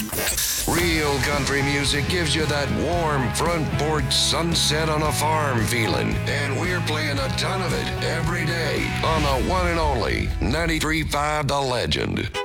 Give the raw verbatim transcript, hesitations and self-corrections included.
Real country music gives you that warm front porch sunset on a farm feeling. And we're playing a ton of it every day on the one and only ninety-three point five The Legend.